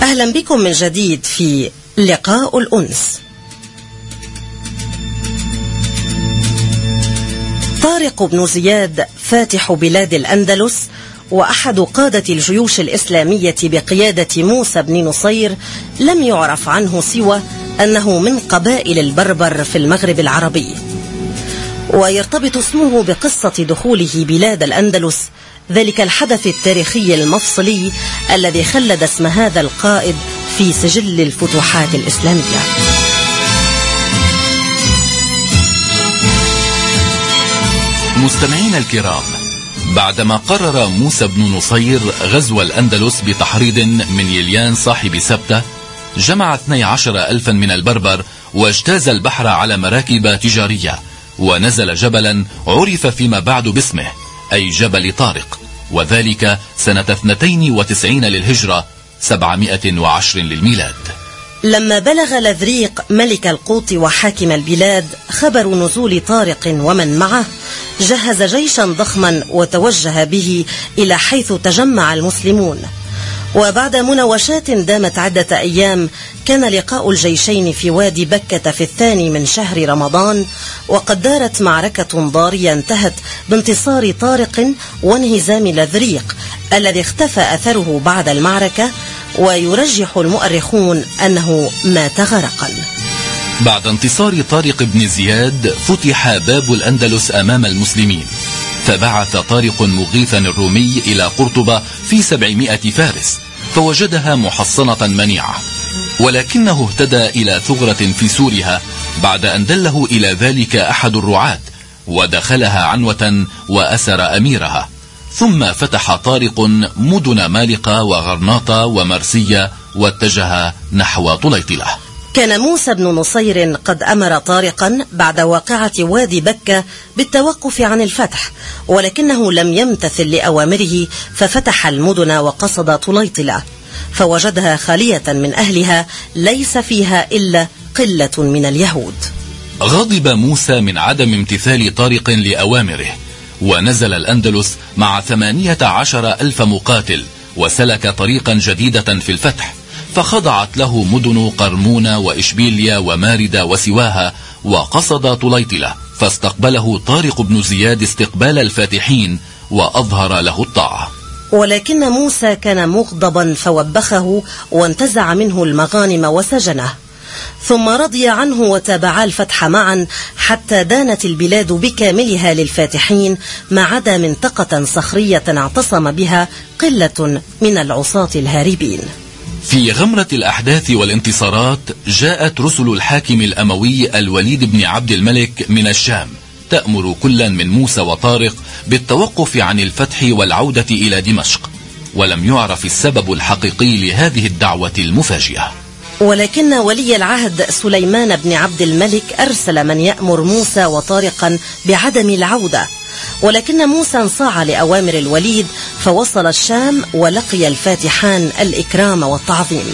أهلا بكم من جديد في لقاء الأنس. طارق بن زياد فاتح بلاد الأندلس وأحد قادة الجيوش الإسلامية بقيادة موسى بن نصير لم يعرف عنه سوى أنه من قبائل البربر في المغرب العربي، ويرتبط اسمه بقصة دخوله بلاد الأندلس، ذلك الحدث التاريخي المفصلي الذي خلد اسم هذا القائد في سجل الفتوحات الإسلامية. مستمعين الكرام، بعدما قرر موسى بن نصير غزو الأندلس بتحريض من يليان صاحب سبتة، جمع 12,000 من البربر واجتاز البحر على مراكب تجارية، ونزل جبلا عرف فيما بعد باسمه، أي جبل طارق، وذلك سنة 92 للهجرة 710 للميلاد. لما بلغ لذريق ملك القوط وحاكم البلاد خبر نزول طارق ومن معه، جهز جيشا ضخما وتوجه به إلى حيث تجمع المسلمون. وبعد مناوشات دامت عدة أيام، كان لقاء الجيشين في وادي بكة في 2 من شهر رمضان، وقد دارت معركة ضارية انتهت بانتصار طارق وانهزام لذريق الذي اختفى أثره بعد المعركة، ويرجح المؤرخون أنه مات غرقا. بعد انتصار طارق بن زياد فتح باب الأندلس أمام المسلمين، فبعث طارق مغيثا الرومي إلى قرطبة في 700 فارس، فوجدها محصنة منيعة، ولكنه اهتدى إلى ثغرة في سورها بعد أن دله إلى ذلك أحد الرعاة، ودخلها عنوة وأسر أميرها. ثم فتح طارق مدن مالقة وغرناطة ومرسية، واتجه نحو طليطلة. كان موسى بن نصير قد أمر طارقا بعد واقعة وادي بكة بالتوقف عن الفتح، ولكنه لم يمتثل لأوامره، ففتح المدن وقصد طليطلة، فوجدها خالية من أهلها ليس فيها إلا قلة من اليهود. غضب موسى من عدم امتثال طارق لأوامره، ونزل الأندلس مع 18,000 مقاتل، وسلك طريقا جديدة في الفتح، فخضعت له مدن قرمون وإشبيليا وماردة وسواها، وقصد طليطلة، فاستقبله طارق بن زياد استقبال الفاتحين وأظهر له الطاعة. ولكن موسى كان مغضبا فوبخه وانتزع منه المغانم وسجنه، ثم رضي عنه وتابعا الفتح معا، حتى دانت البلاد بكاملها للفاتحين، ما عدا منطقة صخرية اعتصم بها قلة من العصاة الهاربين. في غمرة الأحداث والانتصارات جاءت رسل الحاكم الأموي الوليد بن عبد الملك من الشام، تأمر كلا من موسى وطارق بالتوقف عن الفتح والعودة إلى دمشق، ولم يعرف السبب الحقيقي لهذه الدعوة المفاجئة. ولكن ولي العهد سليمان بن عبد الملك أرسل من يأمر موسى وطارقا بعدم العودة، ولكن موسى انصاع لأوامر الوليد، فوصل الشام ولقي الفاتحان الإكرام والتعظيم.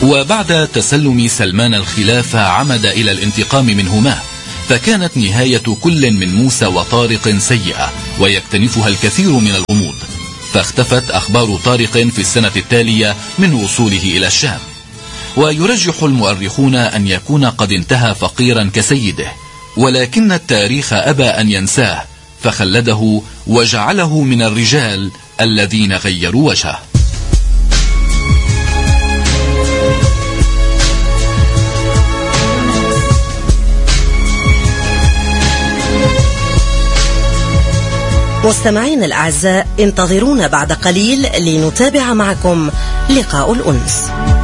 وبعد تسلم سلمان الخلافة عمد إلى الانتقام منهما، فكانت نهاية كل من موسى وطارق سيئة ويكتنفها الكثير من الغموض، فاختفت أخبار طارق في السنة التالية من وصوله إلى الشام. ويرجح المؤرخون أن يكون قد انتهى فقيرا كسيده، ولكن التاريخ أبى أن ينساه، فخلده وجعله من الرجال الذين غيروا وجهه. مستمعين الأعزاء، انتظرونا بعد قليل لنتابع معكم لقاء الأنس.